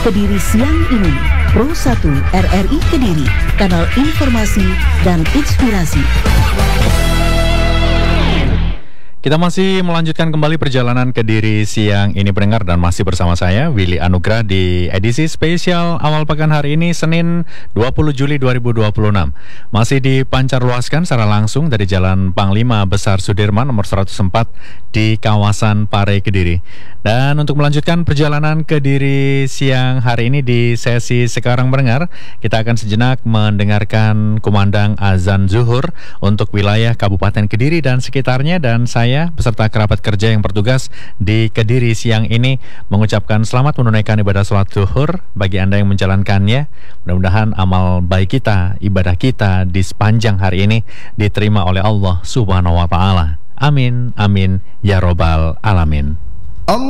Kediri siang ini. Pro 1 RRI Kediri, kanal informasi dan inspirasi. Kita masih melanjutkan kembali perjalanan Kediri siang ini pendengar, dan masih bersama saya Willy Anugrah di edisi spesial awal pekan hari ini Senin 20 Juli 2026. Masih dipancarluaskan secara langsung dari Jalan Panglima Besar Sudirman nomor 104 di kawasan Pare Kediri. Dan untuk melanjutkan perjalanan Kediri siang hari ini di sesi sekarang pendengar, kita akan sejenak mendengarkan kumandang azan zuhur untuk wilayah Kabupaten Kediri dan sekitarnya, dan saya beserta kerabat kerja yang bertugas di Kediri siang ini mengucapkan selamat menunaikan ibadah sholat zuhur bagi Anda yang menjalankannya. Mudah-mudahan amal baik kita, ibadah kita di sepanjang hari ini diterima oleh Allah Subhanahu wa Ta'ala. Amin, amin, ya robbal alamin.